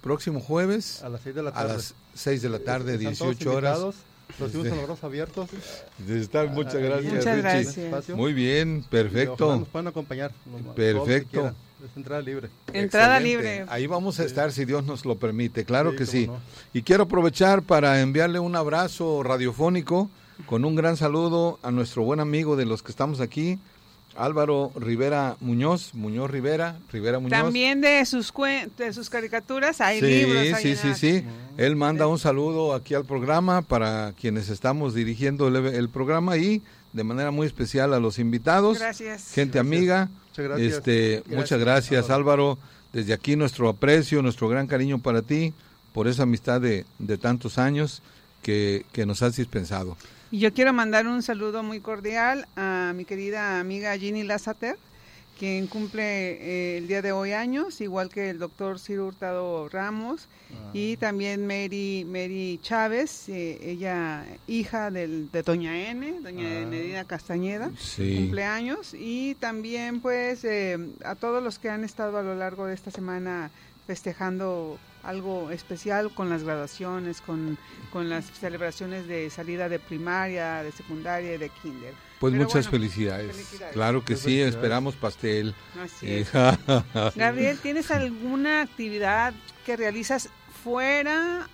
próximo jueves a las 6 de la a tarde. las 6 de la tarde, Están 18 horas. Recibimos con los brazos abiertos. Muchas gracias, Muchas Richie. gracias. Muy bien, Ojalá perfecto. nos puedan acompañar. Perfecto. Es entrada libre. Entrada Excelente. libre. Ahí vamos a estar si Dios nos lo permite, claro Sí, que cómo sí. no. Y quiero aprovechar para enviarle un abrazo radiofónico con un gran saludo a nuestro buen amigo de los que estamos aquí, Álvaro Rivera Muñoz Rivera Muñoz. También de sus caricaturas hay libros. Ahí Sí. Él manda un saludo aquí al programa para quienes estamos dirigiendo el programa y de manera muy especial a los invitados. Gracias. Gente amiga. Muchas gracias. Muchas gracias, Álvaro. Desde aquí nuestro aprecio, nuestro gran cariño para ti, por esa amistad de tantos años que nos has dispensado. Y yo quiero mandar un saludo muy cordial a mi querida amiga Ginny Lazater, quien cumple el día de hoy años, igual que el doctor Ciro Hurtado Ramos, y también Mary Chávez, ella hija de doña Enedina Castañeda, Sí. cumpleaños, y también pues a todos los que han estado a lo largo de esta semana festejando algo especial con las graduaciones, con las celebraciones de salida de primaria, de secundaria y de kinder. Pues Pero muchas bueno, felicidades. felicidades. Claro que sí, Felicidades. esperamos pastel. Así es. Ja. Gabriel, ¿tienes alguna actividad que realizas fuera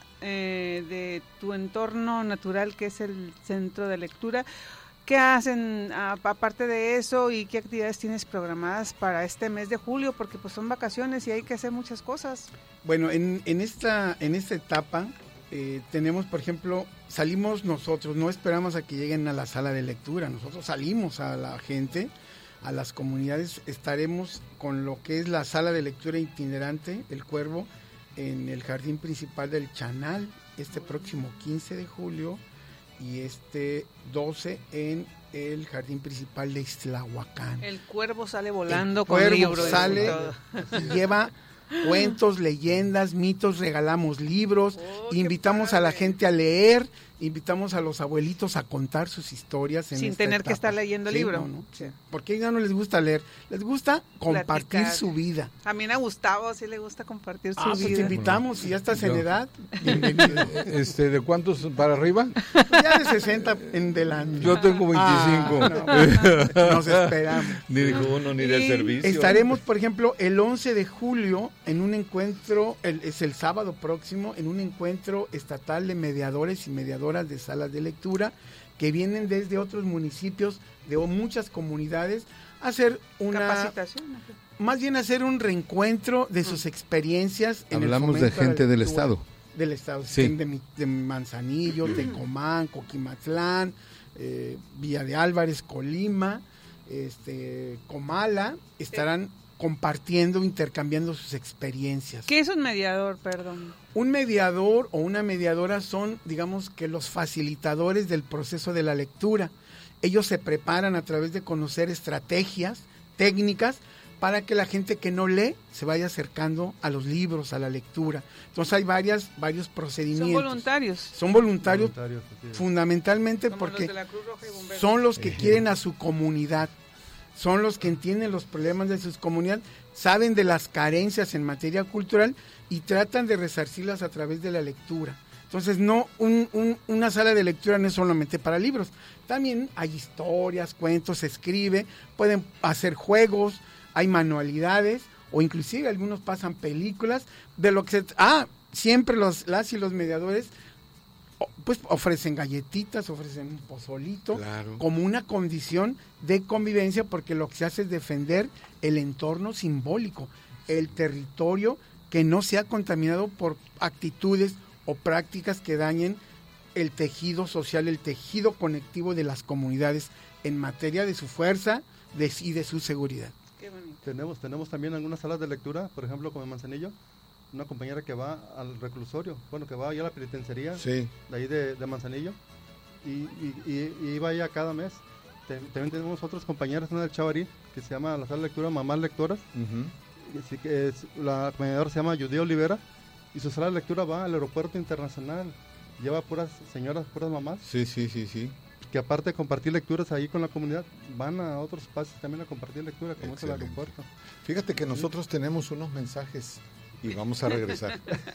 de tu entorno natural, que es el centro de lectura? ¿Qué hacen aparte de eso y qué actividades tienes programadas para este mes de julio? Porque pues son vacaciones y hay que hacer muchas cosas. Bueno, en esta etapa tenemos, por ejemplo, salimos nosotros, no esperamos a que lleguen a la sala de lectura, nosotros salimos a la gente, a las comunidades, estaremos con lo que es la sala de lectura itinerante, El Cuervo, en el jardín principal del Chanal, este próximo 15 de julio, y este 12 en el jardín principal de Ixtlahuacán. El cuervo sale volando El con cuervo libros. sale y todo. y lleva cuentos, leyendas, mitos, regalamos libros, invitamos a la gente a leer, invitamos a los abuelitos a contar sus historias en Sin esta tener que etapa. estar leyendo Sí, libro. no, Sí. porque ya no les gusta leer, les gusta compartir Platicar. su vida. También a Gustavo sí le gusta compartir su Pues te vida. invitamos, si ya estás en Yo- edad, bienvenido. ¿De cuántos para arriba? Pues ya de 60 en delante. Yo tengo 25. Nos esperamos. Ni de uno ni del Y servicio. Estaremos, por ejemplo, el 11 de julio en un encuentro, es el sábado próximo, en un encuentro estatal de mediadores y mediadoras de salas de lectura que vienen desde otros municipios, de muchas comunidades, a hacer Capacitación. más bien hacer un reencuentro de sus experiencias. En el Hablamos de fomento a la gente del lectura. estado. Del estado, Sí. de Manzanillo, Tecomán, Coquimatlán, Villa de Álvarez, Colima, Comala, estarán compartiendo, intercambiando sus experiencias. ¿Qué es un mediador, perdón? Un mediador o una mediadora son, digamos, que los facilitadores del proceso de la lectura. Ellos se preparan a través de conocer estrategias, técnicas, para que la gente que no lee se vaya acercando a los libros, a la lectura. Entonces hay varios procedimientos. Son voluntarios. Son voluntarios Así es. fundamentalmente Como porque los de la Cruz Roja y Bomberos. son los que quieren a su comunidad, son los que entienden los problemas de sus comunidades, saben de las carencias en materia cultural y tratan de resarcirlas a través de la lectura. Entonces, no una sala de lectura no es solamente para libros, también hay historias, cuentos, se escribe, pueden hacer juegos, hay manualidades o inclusive algunos pasan películas de lo que siempre las y los mediadores pues ofrecen galletitas, ofrecen un pozolito, Claro. como una condición de convivencia, porque lo que se hace es defender el entorno simbólico, el territorio que no sea contaminado por actitudes o prácticas que dañen el tejido social, el tejido conectivo de las comunidades en materia de su fuerza y de su seguridad. Qué bonito. Tenemos también algunas salas de lectura, por ejemplo, como en Manzanillo, una compañera que va al reclusorio, que va allá a la penitenciaría, Sí. de ahí de Manzanillo, y va allá cada mes. También tenemos otros compañeros, una del Chavarí, que se llama la sala de lectura Mamás Lectoras, Ujú. así que la mediadora se llama Judía Olivera, y su sala de lectura va al aeropuerto internacional, lleva puras señoras, puras mamás, Sí. que aparte de compartir lecturas ahí con la comunidad, van a otros espacios también a compartir lectura, como es el Excelente. aeropuerto. Fíjate que nosotros tenemos unos mensajes y vamos a regresar.